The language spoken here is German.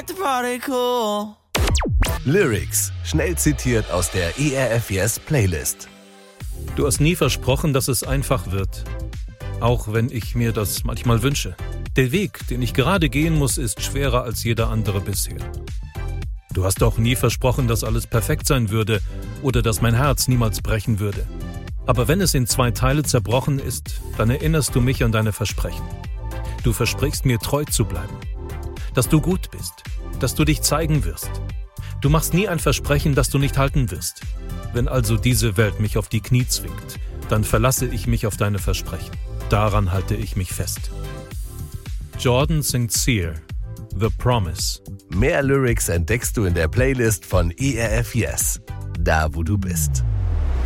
like the party cool. Lyrics, schnell zitiert aus der ERF Yes Playlist. Du hast nie versprochen, dass es einfach wird. Auch wenn ich mir das manchmal wünsche. Der Weg, den ich gerade gehen muss, ist schwerer als jeder andere bisher. Du hast auch nie versprochen, dass alles perfekt sein würde oder dass mein Herz niemals brechen würde. Aber wenn es in 2 Teile zerbrochen ist, dann erinnerst du mich an deine Versprechen. Du versprichst mir, treu zu bleiben. Dass du gut bist, dass du dich zeigen wirst. Du machst nie ein Versprechen, das du nicht halten wirst. Wenn also diese Welt mich auf die Knie zwingt, dann verlasse ich mich auf deine Versprechen. Daran halte ich mich fest. Jordan Sincere, The Promise. Mehr Lyrics entdeckst du in der Playlist von ERF Yes, da wo du bist.